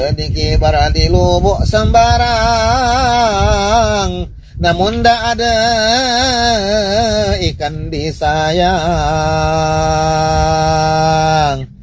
dikibar di lubuk sembarang, namun tak ada ikan disayang.